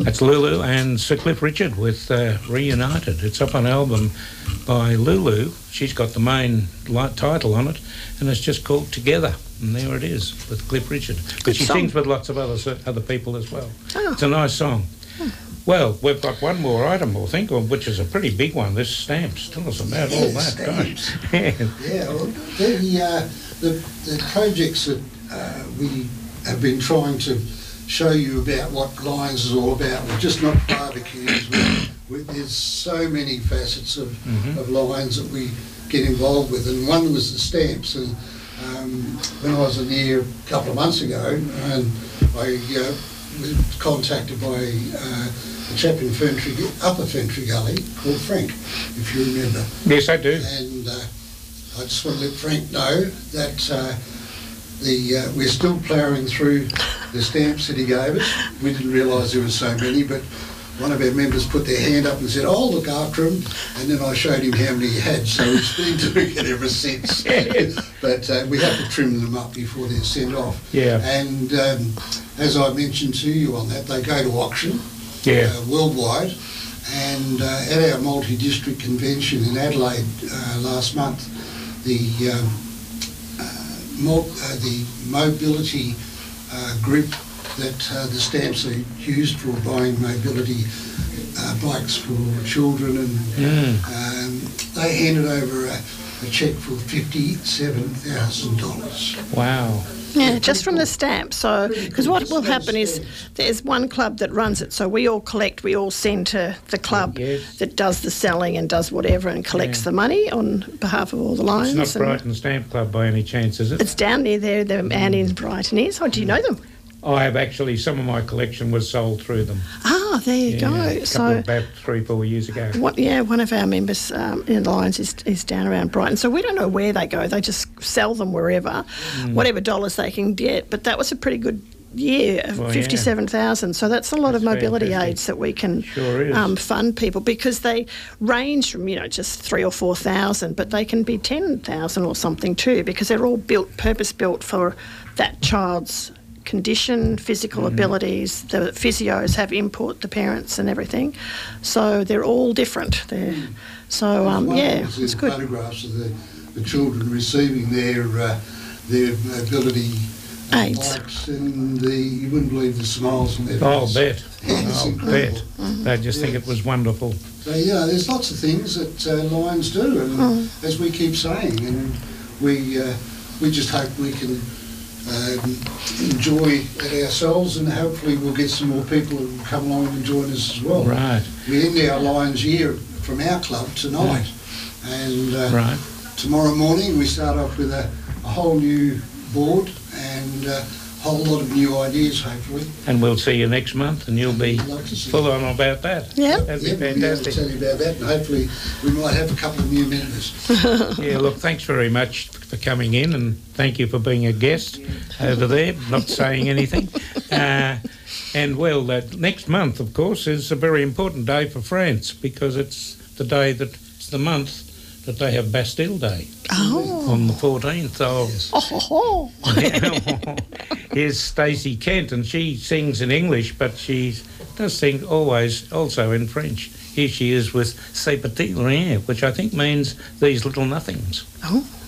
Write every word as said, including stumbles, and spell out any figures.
That's Lulu and Sir Cliff Richard with uh, Reunited. It's up on an album by Lulu. She's got the main light title on it, and it's just called Together. And there it is with Cliff Richard. But Good she song. sings with lots of other other people as well. Oh. It's a nice song. Oh. Well, we've got one more item, I think, which is a pretty big one. This stamps. Tell us about Yeah, all that. stamps. Gosh. Yeah, well, the, uh, the, the projects that uh, we have been trying to show you about what Lions is all about. We're just not barbecues. We're, we're, there's so many facets of, Mhm. of Lions that we get involved with, and one was the stamps. And um, when I was in here a couple of months ago, and I uh, was contacted by uh, a chap in Ferntree, Upper Ferntree Gully called Frank, if you remember. Yes, I do. And uh, I just want to let Frank know that uh, the uh, we're still ploughing through the stamps that he gave us. We didn't realise there were so many, but one of our members put their hand up and said, "I'll look after him," and then I showed him how many he had, so he's been doing it ever since. But uh, we have to trim them up before they're sent off. Yeah. And um, as I mentioned to you on that, they go to auction Yeah. uh, worldwide. And uh, at our multi-district convention in Adelaide uh, last month, the um, uh, mo- uh, the mobility uh, group that uh, the stamps are used for, buying mobility uh, bikes for children, and Mm. um, they handed over a, a cheque for fifty-seven thousand dollars. Wow. Yeah, just from the stamp. So, because what will happen is there's one club that runs it, so we all collect, we all send to the club Yes. that does the selling and does whatever and collects Yeah. the money on behalf of all the Lions. It's not and Brighton Stamp Club by any chance, is it? It's down near there, the man in Brighton is. Oh, do you know them? I have actually, some of my collection was sold through them. Ah, there you Yeah, go. a couple So, of, about three, four years ago. what, yeah, one of our members um, in the Lions is, is down around Brighton. So we don't know where they go. They just sell them wherever, Mm. whatever dollars they can get. But that was a pretty good year, Well, yeah. fifty-seven thousand. So that's a lot That's of mobility fantastic. aids that we can Sure is. um, fund people, because they range from, you know, just three or four thousand, but they can be ten thousand or something too, because they're all built, purpose built for that child's condition, physical Mm-hmm. abilities. The physios have input, the parents and everything. So they're all different. They're, so, um, One yeah, was it's the good. photographs of the, the children receiving their uh, their mobility uh, Aids. bikes, and the, you wouldn't believe the smiles on their Oh, I'll face. bet. It's I'll incredible. bet. They just think it was wonderful. So yeah, there's lots of things that uh, Lions do, and Mm. as we keep saying, and we uh, we just hope we can um, enjoy it ourselves, and hopefully we'll get some more people who will come along and join us as well. Right, We end our Lions year from our club tonight, and uh, right. tomorrow morning we start off with a, a whole new board and a whole lot of new ideas, hopefully. And we'll see you next month, and you'll be I'd like to see full you. on about that. Yeah. That'd be Yeah, we'll be able to fantastic. tell you about that, and hopefully we might have a couple of new members. Yeah, look, thanks very much for coming in, and thank you for being a guest over there, not saying anything. Uh, and, well, uh, next month, of course, is a very important day for France, because it's the day that, it's the month that they have Bastille Day, Oh. on the fourteenth of... Oh, ho, ho. Here's Stacey Kent, and she sings in English, but she does sing always also in French. Here she is with Ces Petits Riens, which I think means these little nothings. Oh.